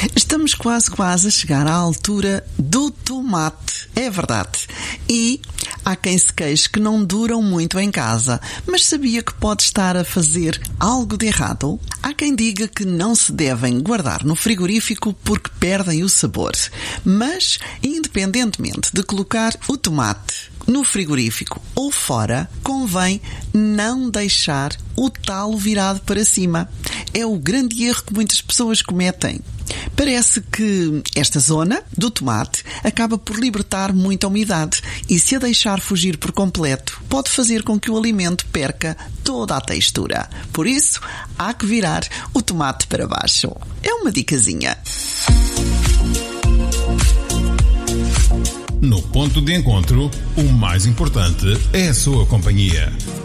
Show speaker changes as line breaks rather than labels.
Estamos quase a chegar à altura do tomate, é verdade. E há quem se queixe que não duram muito em casa, mas sabia que pode estar a fazer algo de errado? Há quem diga que não se devem guardar no frigorífico porque perdem o sabor. Mas, independentemente de colocar o tomate no frigorífico ou fora, convém não deixar o talo virado para cima. É o grande erro que muitas pessoas cometem. Parece que esta zona do tomate acaba por libertar muita umidade e, se a deixar fugir por completo, pode fazer com que o alimento perca toda a textura. Por isso, há que virar o tomate para baixo. É uma dicasinha.
No ponto de encontro, o mais importante é a sua companhia.